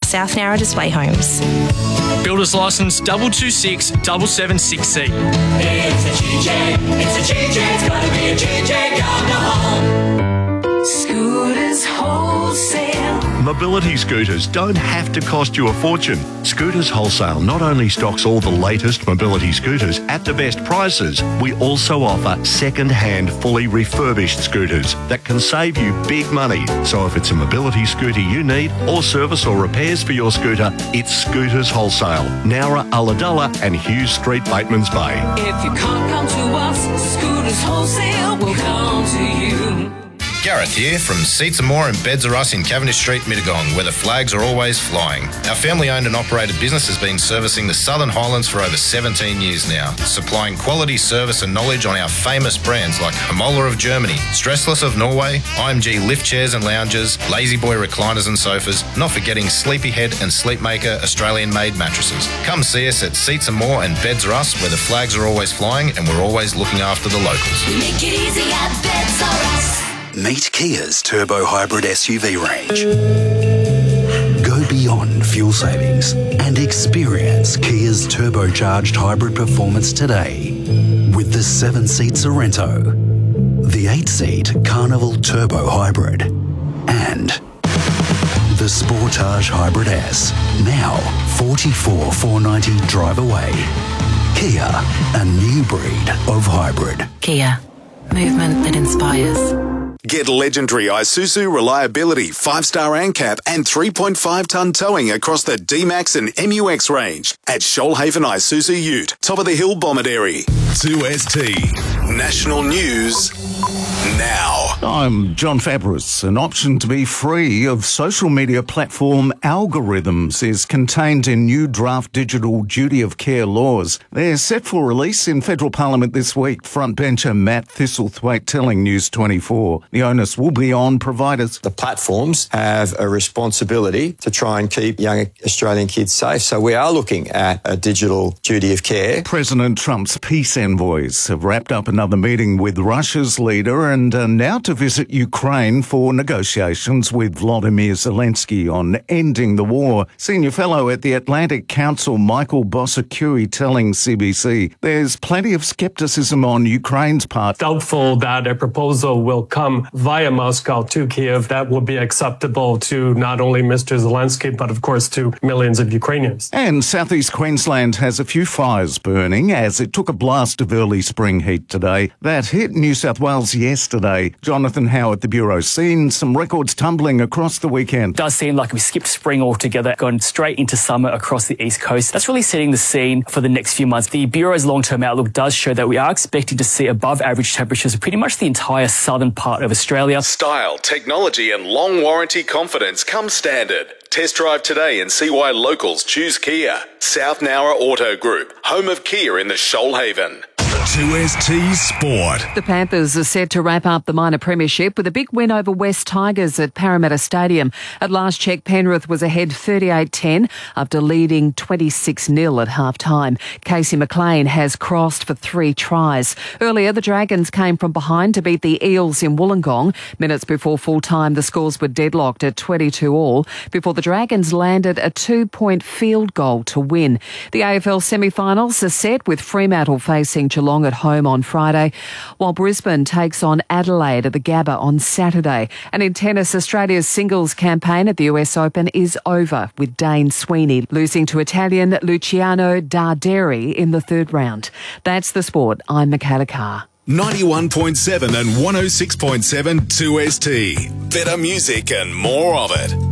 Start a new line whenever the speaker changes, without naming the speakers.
South Nowra Display Homes.
Builder's licence 226-776C.
It's a GJ, it's gotta be a GJ Gardner Home. Scooters Wholesale.
Mobility scooters don't have to cost you a fortune. Scooters Wholesale not only stocks all the latest mobility scooters at the best prices, we also offer second-hand, fully refurbished scooters that can save you big money. So if it's a mobility scooter you need, or service or repairs for your scooter, it's Scooters Wholesale, Nowra, Ulladulla and Hughes Street, Batemans Bay.
If you can't come to us, Scooters Wholesale will come to you.
Gareth here from Seats and More and Beds Are Us in Cavendish Street, Mittagong, where the flags are always flying. Our family-owned and operated business has been servicing the Southern Highlands for over 17 years now, supplying quality service and knowledge on our famous brands like Hamola of Germany, Stressless of Norway, IMG lift chairs and lounges, Lazy Boy recliners and sofas, not forgetting Sleepyhead and Sleepmaker Australian-made mattresses. Come see us at Seats and More and Beds Are Us, where the flags are always flying and we're always looking after the locals.
Make it easy at Beds Are Us.
Meet Kia's Turbo Hybrid SUV range. Go beyond fuel savings and experience Kia's turbocharged hybrid performance today with the 7-seat Sorento, the 8-seat Carnival Turbo Hybrid, and the Sportage Hybrid S. Now 44,490 drive away. Kia, a new breed of hybrid.
Kia, movement that inspires.
Get legendary Isuzu reliability, 5-star ANCAP and 3.5-tonne towing across the D-Max and MUX range at Shoalhaven Isuzu Ute, top of the hill Bomaderry. 2ST National News now.
I'm John Fabris. An option to be free of social media platform algorithms is contained in new draft digital duty of care laws. They're set for release in federal parliament this week. Frontbencher Matt Thistlethwaite telling News 24. The onus will be on providers.
The platforms have a responsibility to try and keep young Australian kids safe. So we are looking at a digital duty of care.
President Trump's peace envoys have wrapped up another meeting with Russia's leader and are now to visit Ukraine for negotiations with Volodymyr Zelensky on ending the war. Senior fellow at the Atlantic Council, Michael Bosacuri, telling CBC there's plenty of scepticism on Ukraine's part.
Doubtful that a proposal will come via Moscow to Kiev that will be acceptable to not only Mr. Zelensky, but of course to millions of Ukrainians.
And southeast Queensland has a few fires burning as it took a blast of early spring heat today. That hit New South Wales yesterday. Jonathan Howe at the Bureau. Seen some records tumbling across the weekend.
Does seem like we skipped spring altogether, gone straight into summer across the east coast. That's really setting the scene for the next few months. The Bureau's long-term outlook does show that we are expecting to see above average temperatures in pretty much the entire southern part of Australia.
Style, technology and long warranty confidence come standard. Test drive today and see why locals choose Kia. South Nowra Auto Group, home of Kia in the Shoalhaven.
2ST Sport.
The Panthers are set to wrap up the minor premiership with a big win over West Tigers at Parramatta Stadium. At last check, Penrith was ahead 38-10 after leading 26-0 at half-time. Casey McLean has crossed for 3 tries. Earlier, the Dragons came from behind to beat the Eels in Wollongong. Minutes before full-time, the scores were deadlocked at 22-all before the Dragons landed a 2-point field goal to win. The AFL semi-finals are set with Fremantle facing Geelong at home on Friday, while Brisbane takes on Adelaide at the Gabba on Saturday. And in tennis, Australia's singles campaign at the US Open is over, with Dane Sweeney losing to Italian Luciano Darderi in the 3rd round. That's the sport. I'm Michaela Carr.
91.7 and 106.7 2ST. Better music and more of it.